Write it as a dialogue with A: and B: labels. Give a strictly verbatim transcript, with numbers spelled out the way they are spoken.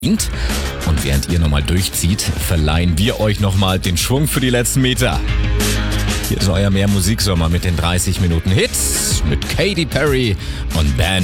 A: Und während ihr nochmal durchzieht, verleihen wir euch nochmal den Schwung für die letzten Meter. Hier ist euer Mehr Musiksommer mit den dreißig Minuten Hits mit Katy Perry und Ben